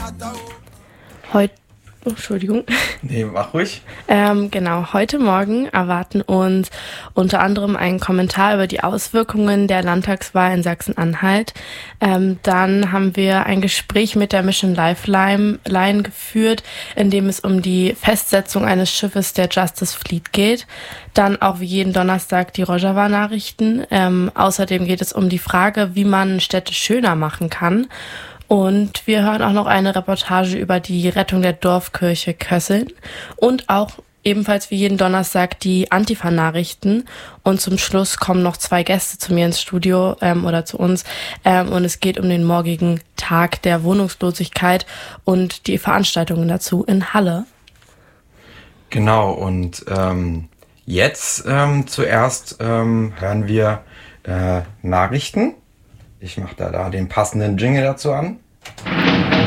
Heute, oh, Entschuldigung. Nee, mach ruhig. Genau, heute Morgen erwarten uns unter anderem ein Kommentar über die Auswirkungen der Landtagswahl in Sachsen-Anhalt. Dann haben wir ein Gespräch mit der Mission Lifeline geführt, in dem es um die Festsetzung eines Schiffes der Justice Fleet geht. Dann auch wie jeden Donnerstag die Rojava-Nachrichten. Außerdem geht es um die Frage, wie man Städte schöner machen kann. Und wir hören auch noch eine Reportage über die Rettung der Dorfkirche Kösseln und auch ebenfalls wie jeden Donnerstag die Antifa-Nachrichten. Und zum Schluss kommen noch 2 Gäste zu mir ins Studio oder zu uns. Und es geht um den morgigen Tag der Wohnungslosigkeit und die Veranstaltungen dazu in Halle. Genau, und jetzt zuerst hören wir Nachrichten. Ich mache da den passenden Jingle dazu an.